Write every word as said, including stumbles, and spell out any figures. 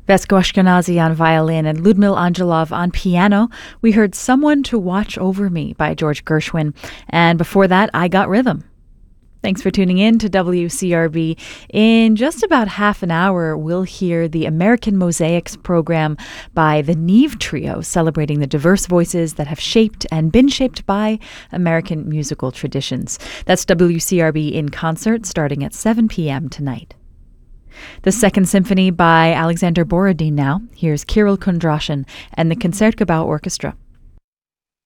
Vesko Ashkenazi on violin and Ludmil Angelov on piano. We heard Someone to Watch Over Me by George Gershwin. And before that, I Got Rhythm. Thanks for tuning in to W C R B. In just about half an hour, we'll hear the American Mosaics program by the Neve Trio, celebrating the diverse voices that have shaped and been shaped by American musical traditions. That's W C R B in concert starting at seven p.m. tonight. The Second Symphony by Alexander Borodin now. Here's Kirill Kondrashin and the Concertgebouw Orchestra.